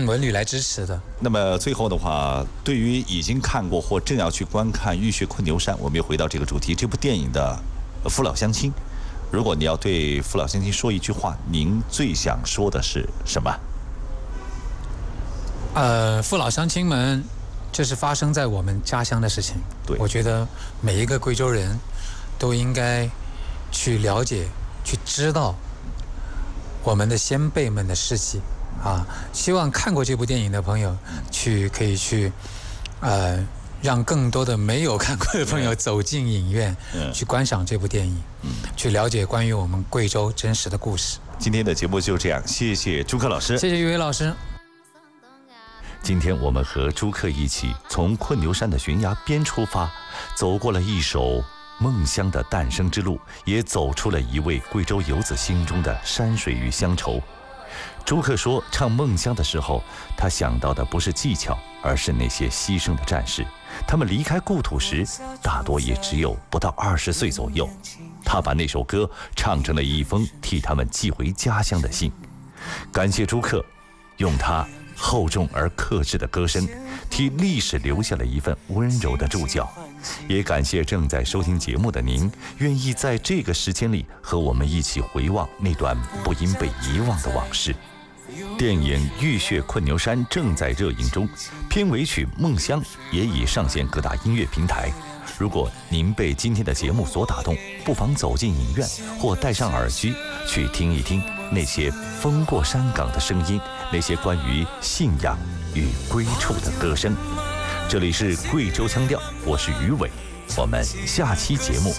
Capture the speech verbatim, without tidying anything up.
文旅来支持的。 那么最后的话，对于已经看过或正要去观看《浴血困牛山》，我们又回到这个主题，这部电影的父老乡亲，如果你要对父老乡亲说一句话，您最想说的是什么？ 呃，父老乡亲们，这是发生在我们家乡的事情。 对， 我觉得每一个贵州人都应该去了解、去知道我们的先辈们的事迹啊。希望看过这部电影的朋友，去可以去，呃，让更多的没有看过的朋友走进影院，嗯、去观赏这部电影，嗯、去了解关于我们贵州真实的故事。 今天的节目就这样，谢谢朱克老师， 谢谢于伟老师。 今天我们和朱克一起从困牛山的悬崖边出发，走过了一首梦乡的诞生之路，也走出了一位贵州游子心中的山水与乡愁。朱克说，唱梦乡的时候，他想到的不是技巧，而是那些牺牲的战士。他们离开故土时，大多也只有不到二十岁左右。他把那首歌唱成了一封替他们寄回家乡的信。感谢朱克，用他厚重而克制的歌声，替历史留下了一份温柔的注脚。也感谢正在收听节目的您，愿意在这个时间里和我们一起回望那段不应被遗忘的往事。电影《浴血困牛山》正在热映中，片尾曲《梦乡》也已上线各大音乐平台。如果您被今天的节目所打动，不妨走进影院或戴上耳机，去听一听那些风过山岗的声音，那些关于信仰与归处的歌声。这里是贵州腔调，我是于伟，我们下期节目